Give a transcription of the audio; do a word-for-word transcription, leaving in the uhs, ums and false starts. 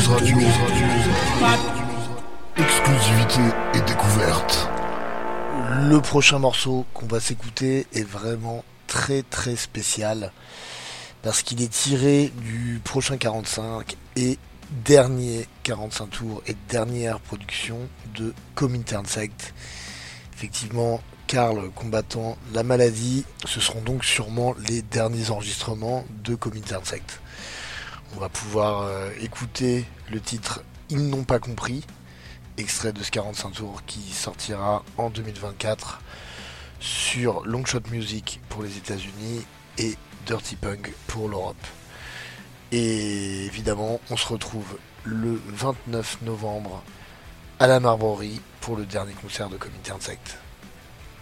News Radio. Exclusivité et découverte. Le prochain morceau qu'on va s'écouter est vraiment très très spécial parce qu'il est tiré du prochain quarante-cinq et dernier quarante-cinq tours et dernière production de Comintern Sect. Effectivement, Karl combattant la maladie, ce seront donc sûrement les derniers enregistrements de Comintern Sect. On va pouvoir euh, écouter le titre Ils n'ont pas compris, extrait de ce quarante-cinq tours qui sortira en deux mille vingt-quatre sur Longshot Music pour les États-Unis et Dirty Punk pour l'Europe. Et évidemment, on se retrouve le vingt-neuf novembre à la Marborie pour le dernier concert de Comintern Sect.